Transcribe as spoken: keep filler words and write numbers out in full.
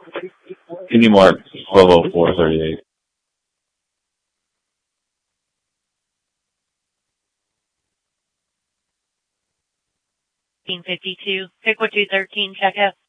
Indy Mark twelve oh four thirty-eight. fifteen fifty-two, pick what two thirteen, check out.